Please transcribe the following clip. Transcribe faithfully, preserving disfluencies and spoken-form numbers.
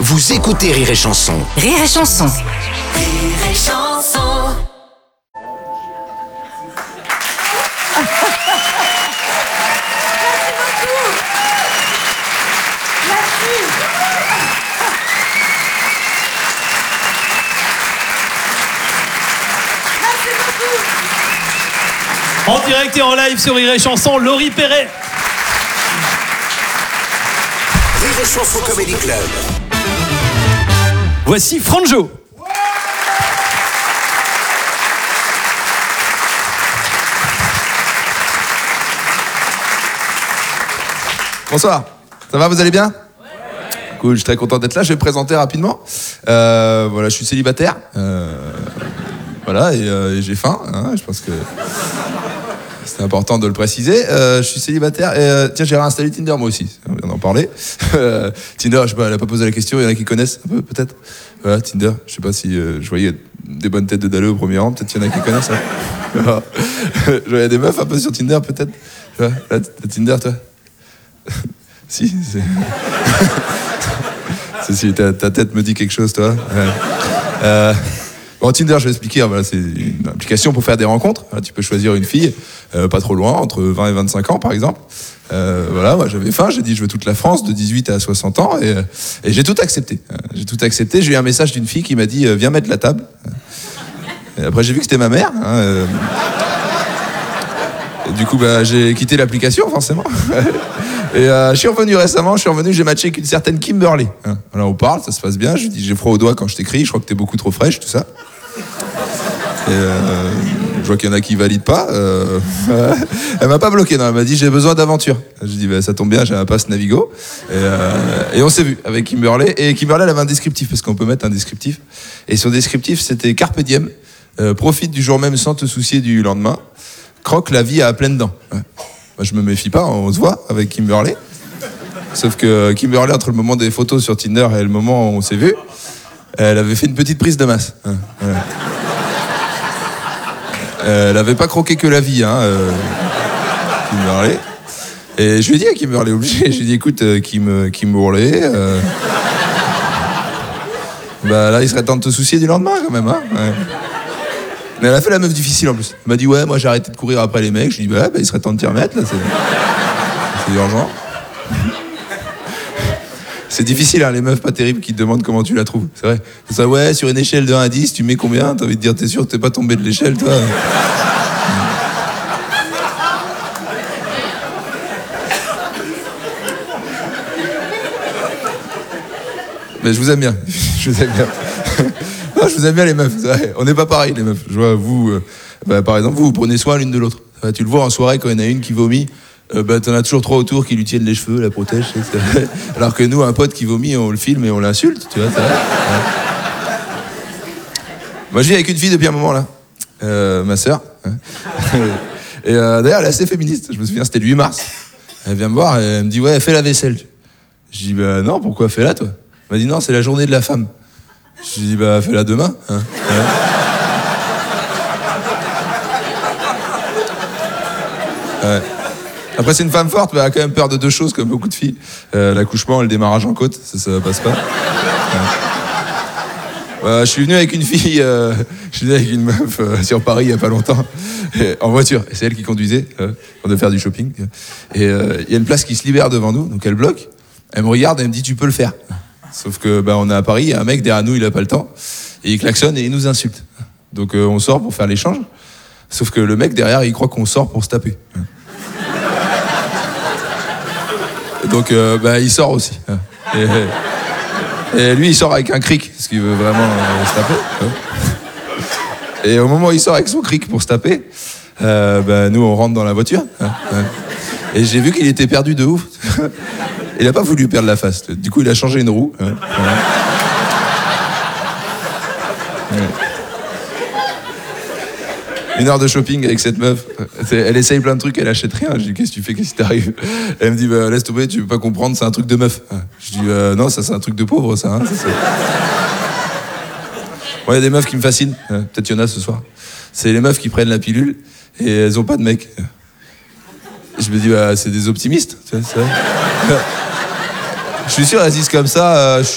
Vous écoutez Rire et Chanson. Rire et Chanson. Rire et Chanson. En direct et en live sur Rire et Chanson, Laurie Perret. Rire et Chanson Comedy Club. Voici Franjo. Bonsoir, ça va, vous allez bien? Ouais. Cool, je suis très content d'être là, je vais me présenter rapidement. Euh, voilà, je suis célibataire. Euh, voilà, et, euh, et j'ai faim, hein, je pense que c'est important de le préciser. Euh, je suis célibataire et euh, tiens, j'ai réinstallé Tinder moi aussi, on vient d'en parler. Euh, Tinder, je sais pas, elle a pas posé la question, il y en a qui connaissent un peu peut-être. Voilà, Tinder, je sais pas si euh, je voyais des bonnes têtes de Dalleux au premier rang, peut-être qu'il y en a qui connaissent. Hein. Je voyais des meufs un peu sur Tinder peut-être. Tu vois, là, t'as Tinder toi? Si, c'est... c'est si ta, ta tête me dit quelque chose, toi. Ouais. Euh, bon, Tinder, je vais expliquer. Voilà, c'est une application pour faire des rencontres. Voilà, tu peux choisir une fille, euh, pas trop loin, entre vingt et vingt-cinq ans, par exemple. Euh, voilà, moi, j'avais faim, j'ai dit je veux toute la France, de dix-huit à soixante ans, et, et j'ai tout accepté. J'ai tout accepté. J'ai eu un message d'une fille qui m'a dit viens mettre la table. Et après, j'ai vu que c'était ma mère. Hein, euh... Du coup, bah, j'ai quitté l'application, forcément. Et euh, je suis revenu récemment, je suis revenu, j'ai matché avec une certaine Kimberly. Hein. Voilà, on parle, ça se passe bien. Je lui dis, j'ai froid aux doigts quand je t'écris, je crois que t'es beaucoup trop fraîche, tout ça. Et euh, je vois qu'il y en a qui valident pas. Euh, elle m'a pas bloqué, non, elle m'a dit, j'ai besoin d'aventure. Je lui dis, bah, ça tombe bien, j'ai un pass Navigo. Et, euh, et on s'est vu avec Kimberly. Et Kimberly, elle avait un descriptif, parce qu'on peut mettre un descriptif. Et son descriptif, c'était Carpe diem, euh, profite du jour même sans te soucier du lendemain. Croque la vie à pleines dents. Ouais. Moi, je me méfie pas, on se voit avec Kimberly. Sauf que Kimberly, entre le moment des photos sur Tinder et le moment où on s'est vu, elle avait fait une petite prise de masse. Ouais. Ouais. Elle avait pas croqué que la vie, hein, euh, Kimberly. Et je lui ai dit à Kimberly, obligé, je lui ai dit, écoute, euh, Kim, Kim Bourlet, euh, bah là, il serait temps de te soucier du lendemain, quand même, hein. Ouais. Mais elle a fait la meuf difficile en plus. Elle m'a dit ouais, moi j'ai arrêté de courir après les mecs. Je lui ai dit bah, bah il serait temps de t'y remettre là, c'est, c'est urgent. C'est difficile hein, les meufs pas terribles qui te demandent comment tu la trouves. C'est vrai. C'est ça, ouais, sur une échelle de un à dix, tu mets combien? T'as envie de dire t'es sûr que t'es pas tombé de l'échelle toi? Mais je vous aime bien. Je vous aime bien. Non, je vous aime bien les meufs, on n'est pas pareil les meufs. Je vois vous, euh, bah, par exemple, vous, vous prenez soin l'une de l'autre. Bah, tu le vois en soirée quand il y en a une qui vomit, euh, bah, t'en as toujours trois autour qui lui tiennent les cheveux, la protègent. Alors que nous, un pote qui vomit, on le filme et on l'insulte, tu vois. C'est vrai, ouais. Moi, je vis avec une fille depuis un moment là, euh, ma sœur. Hein. Et euh, d'ailleurs, elle est assez féministe. Je me souviens, c'était le huit mars. Elle vient me voir et elle me dit ouais, fais la vaisselle. Je dis bah non, pourquoi fais-la toi? Elle m'a dit non, c'est la journée de la femme. Je lui dis bah fais-la demain. Hein. Ouais. Ouais. Après c'est une femme forte, mais elle a quand même peur de deux choses comme beaucoup de filles. Euh, l'accouchement et le démarrage en côte, ça, ça passe pas. Ouais. Euh, je suis venu avec une fille, euh, je suis venu avec une meuf euh, sur Paris il y a pas longtemps, et, en voiture. Et c'est elle qui conduisait, euh, on devait faire du shopping. Et il euh, y a une place qui se libère devant nous, donc elle bloque. Elle me regarde et elle me dit tu peux le faire. Sauf que bah, on est à Paris, il y a un mec derrière nous, il a pas le temps, et il klaxonne et il nous insulte. Donc euh, on sort pour faire l'échange, sauf que le mec derrière, il croit qu'on sort pour se taper. Donc euh, bah, il sort aussi. Et, et lui, il sort avec un cric, parce qu'il veut vraiment euh, se taper. Et au moment où il sort avec son cric pour se taper, euh, bah, nous on rentre dans la voiture. Et j'ai vu qu'il était perdu de ouf. Il n'a pas voulu perdre la face. Du coup, il a changé une roue. Hein, voilà. Ouais. Une heure de shopping avec cette meuf. Elle essaye plein de trucs, elle achète rien. Je dis, qu'est-ce que tu fais, qu'est-ce qui t'arrive? Elle me dit, bah, laisse tomber, tu veux pas comprendre, c'est un truc de meuf. Je dis, euh, non, ça c'est un truc de pauvre, ça. Hein, ça c'est... Bon, il y a des meufs qui me fascinent. Peut-être il y en a ce soir. C'est les meufs qui prennent la pilule et elles ont pas de mec. Je me dis, bah, c'est des optimistes. Tu vois, c'est vrai. Je suis sûr, elles disent comme ça. Euh,